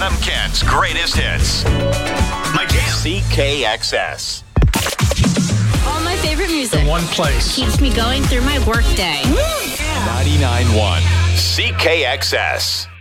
Adam Kent's greatest hits. My jam. CKXS. All my favorite music. In one place. Keeps me going through my workday. 99.1 CKXS.